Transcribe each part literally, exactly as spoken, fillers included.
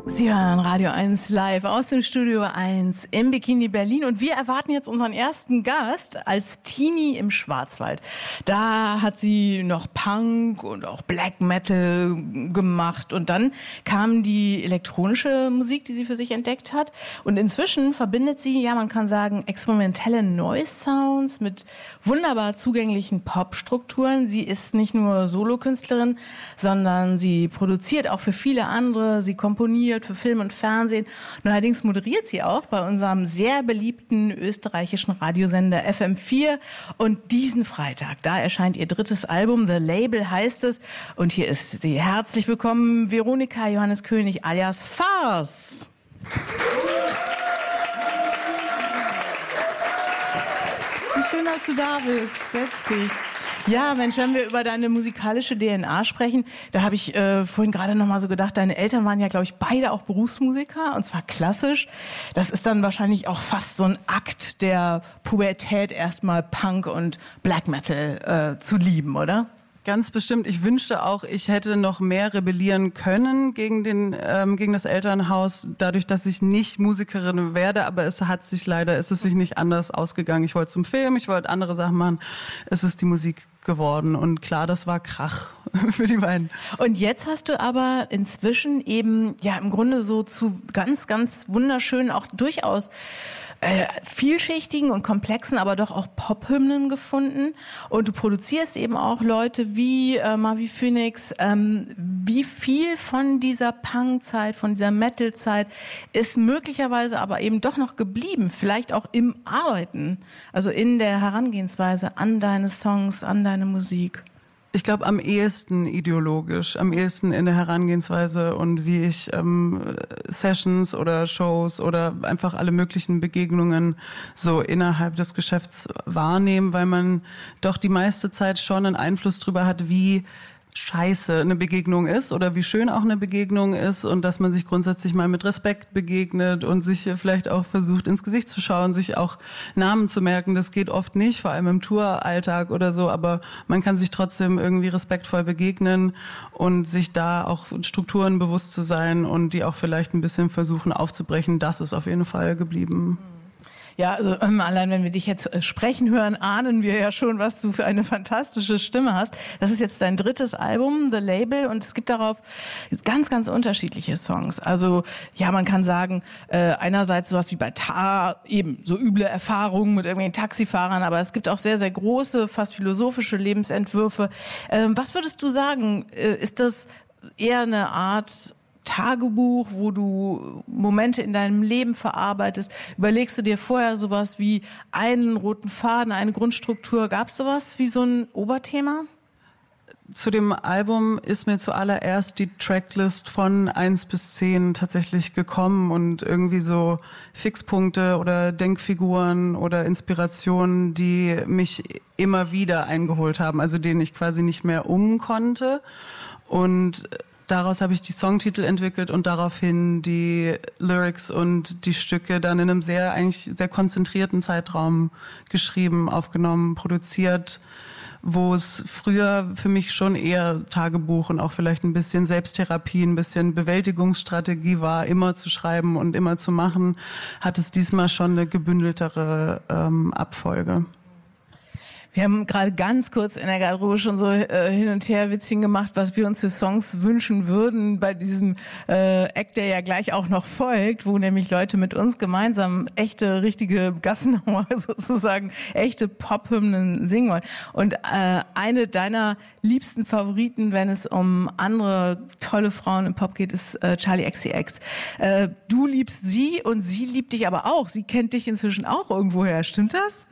Sie hören Radio eins live aus dem Studio eins im Bikini Berlin und wir erwarten jetzt unseren ersten Gast als Teenie im Schwarzwald. Da hat sie noch Punk und auch Black Metal gemacht und dann kam die elektronische Musik, die sie für sich entdeckt hat und inzwischen verbindet sie, ja man kann sagen, experimentelle Noise Sounds mit wunderbar zugänglichen Popstrukturen. Sie ist nicht nur Solokünstlerin, sondern sie produziert auch für viele andere, sie komponiert für Film und Fernsehen. Allerdings moderiert sie auch bei unserem sehr beliebten österreichischen Radiosender F M vier. Und diesen Freitag, da erscheint ihr drittes Album, The Label heißt es. Und hier ist sie. Herzlich willkommen, Veronika Johannes König alias Farce. Wie schön, dass du da bist. Setz dich. Ja, Mensch, wenn wir über deine musikalische D N A sprechen, da habe ich äh, vorhin gerade noch mal so gedacht, deine Eltern waren ja, glaube ich, beide auch Berufsmusiker, und zwar klassisch. Das ist dann wahrscheinlich auch fast so ein Akt der Pubertät, erstmal Punk und Black Metal äh, zu lieben, oder? Ganz bestimmt. Ich wünschte auch, ich hätte noch mehr rebellieren können gegen den ähm, gegen das Elternhaus, dadurch, dass ich nicht Musikerin werde. Aber es hat sich leider, ist es sich nicht anders ausgegangen. Ich wollte zum Film, ich wollte andere Sachen machen. Es ist die Musik geworden. Und klar, das war Krach für die beiden. Und jetzt hast du aber inzwischen eben, ja, im Grunde so zu ganz, ganz wunderschönen, auch durchaus äh, vielschichtigen und komplexen, aber doch auch Pop-Hymnen gefunden. Und du produzierst eben auch Leute wie äh, Marvi Phoenix. Ähm, wie viel von dieser Punk-Zeit, von dieser Metal-Zeit ist möglicherweise aber eben doch noch geblieben? Vielleicht auch im Arbeiten, also in der Herangehensweise an deine Songs, an deine Musik? Ich glaube, am ehesten ideologisch, am ehesten in der Herangehensweise und wie ich ähm, Sessions oder Shows oder einfach alle möglichen Begegnungen so innerhalb des Geschäfts wahrnehme, weil man doch die meiste Zeit schon einen Einfluss drüber hat, wie scheiße eine Begegnung ist oder wie schön auch eine Begegnung ist und dass man sich grundsätzlich mal mit Respekt begegnet und sich vielleicht auch versucht, ins Gesicht zu schauen, sich auch Namen zu merken. Das geht oft nicht, vor allem im Touralltag oder so, aber man kann sich trotzdem irgendwie respektvoll begegnen und sich da auch Strukturen bewusst zu sein und die auch vielleicht ein bisschen versuchen aufzubrechen. Das ist auf jeden Fall geblieben. Ja, also ähm, allein wenn wir dich jetzt äh, sprechen hören, ahnen wir ja schon, was du für eine fantastische Stimme hast. Das ist jetzt dein drittes Album, The Label, und es gibt darauf ganz, ganz unterschiedliche Songs. Also ja, man kann sagen, äh, einerseits sowas wie bei Tar, eben so üble Erfahrungen mit irgendwelchen Taxifahrern, aber es gibt auch sehr, sehr große, fast philosophische Lebensentwürfe. Ähm, was würdest du sagen, äh, ist das eher eine Art Tagebuch, wo du Momente in deinem Leben verarbeitest? Überlegst du dir vorher sowas wie einen roten Faden, eine Grundstruktur? Gab es sowas wie so ein Oberthema? Zu dem Album ist mir zuallererst die Tracklist von eins bis zehn tatsächlich gekommen und irgendwie so Fixpunkte oder Denkfiguren oder Inspirationen, die mich immer wieder eingeholt haben, also denen ich quasi nicht mehr um konnte. Und daraus habe ich die Songtitel entwickelt und daraufhin die Lyrics und die Stücke dann in einem sehr, eigentlich sehr konzentrierten Zeitraum geschrieben, aufgenommen, produziert, wo es früher für mich schon eher Tagebuch und auch vielleicht ein bisschen Selbsttherapie, ein bisschen Bewältigungsstrategie war, immer zu schreiben und immer zu machen, hat es diesmal schon eine gebündeltere ähm, Abfolge. Wir haben gerade ganz kurz in der Garderobe schon so äh, hin und her Witzchen gemacht, was wir uns für Songs wünschen würden bei diesem äh, Act, der ja gleich auch noch folgt, wo nämlich Leute mit uns gemeinsam echte, richtige Gassenhauer sozusagen, echte Pop-Hymnen singen wollen. Und äh, eine deiner liebsten Favoriten, wenn es um andere tolle Frauen im Pop geht, ist äh, Charli X C X. Äh, du liebst sie und sie liebt dich aber auch. Sie kennt dich inzwischen auch irgendwoher. Stimmt das?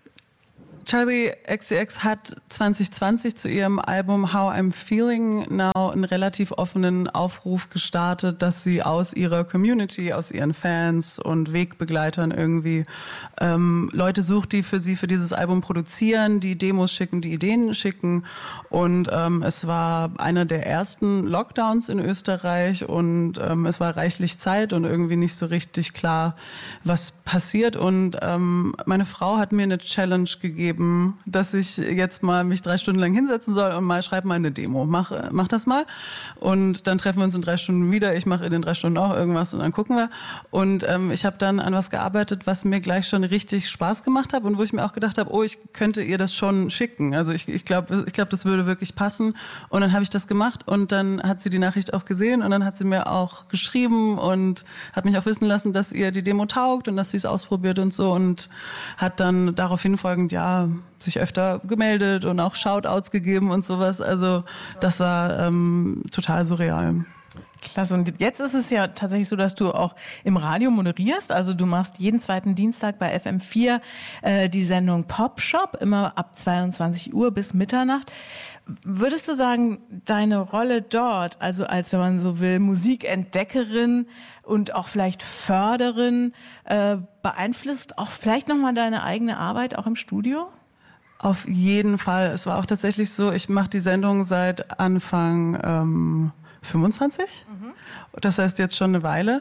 Charli X C X hat zwanzig zwanzig zu ihrem Album How I'm Feeling Now einen relativ offenen Aufruf gestartet, dass sie aus ihrer Community, aus ihren Fans und Wegbegleitern irgendwie ähm, Leute sucht, die für sie für dieses Album produzieren, die Demos schicken, die Ideen schicken. Und ähm, es war einer der ersten Lockdowns in Österreich und ähm, es war reichlich Zeit und irgendwie nicht so richtig klar, was passiert. Und ähm, meine Frau hat mir eine Challenge gegeben, gegeben, dass ich jetzt mal mich drei Stunden lang hinsetzen soll und mal schreib mal eine Demo. Mach, mach das mal. Und dann treffen wir uns in drei Stunden wieder. Ich mache in den drei Stunden auch irgendwas und dann gucken wir. Und ähm, ich habe dann an was gearbeitet, was mir gleich schon richtig Spaß gemacht hat und wo ich mir auch gedacht habe, oh, ich könnte ihr das schon schicken. Also ich, ich glaube, ich glaub, das würde wirklich passen. Und dann habe ich das gemacht und dann hat sie die Nachricht auch gesehen und dann hat sie mir auch geschrieben und hat mich auch wissen lassen, dass ihr die Demo taugt und dass sie es ausprobiert und so und hat dann daraufhin folgend, ja, sich öfter gemeldet und auch Shoutouts gegeben und sowas. Also das war ähm, total surreal. Klasse. Und jetzt ist es ja tatsächlich so, dass du auch im Radio moderierst. Also du machst jeden zweiten Dienstag bei F M vier äh, die Sendung Pop Shop, immer ab zweiundzwanzig Uhr bis Mitternacht. Würdest du sagen, deine Rolle dort, also als, wenn man so will, Musikentdeckerin und auch vielleicht Förderin, äh, beeinflusst auch vielleicht nochmal deine eigene Arbeit auch im Studio? Auf jeden Fall. Es war auch tatsächlich so, ich mache die Sendung seit Anfang ähm, fünfundzwanzig. Mhm. Das heißt jetzt schon eine Weile.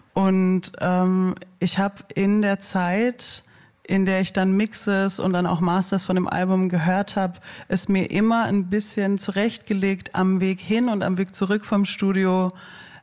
Und ähm, ich habe in der Zeit, in der ich dann Mixes und dann auch Masters von dem Album gehört habe, es mir immer ein bisschen zurechtgelegt, am Weg hin und am Weg zurück vom Studio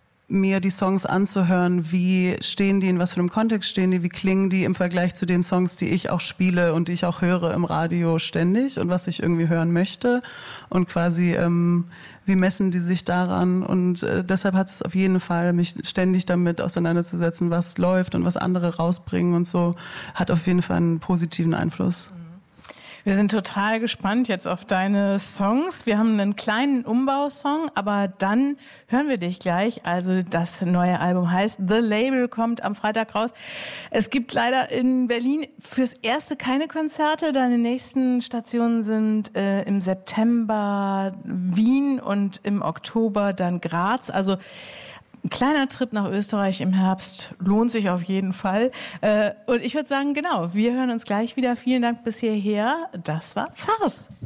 mir die Songs anzuhören, wie stehen die, in was für einem Kontext stehen die, wie klingen die im Vergleich zu den Songs, die ich auch spiele und die ich auch höre im Radio ständig und was ich irgendwie hören möchte und quasi ähm, wie messen die sich daran und äh, deshalb hat es auf jeden Fall, mich ständig damit auseinanderzusetzen, was läuft und was andere rausbringen und so, hat auf jeden Fall einen positiven Einfluss. Wir sind total gespannt jetzt auf deine Songs. Wir haben einen kleinen Umbausong, aber dann hören wir dich gleich. Also das neue Album heißt The Label, kommt am Freitag raus. Es gibt leider in Berlin fürs Erste keine Konzerte. Deine nächsten Stationen sind äh, im September Wien und im Oktober dann Graz. Also ein kleiner Trip nach Österreich im Herbst lohnt sich auf jeden Fall. Und ich würde sagen, genau, wir hören uns gleich wieder. Vielen Dank bis hierher. Das war Farce.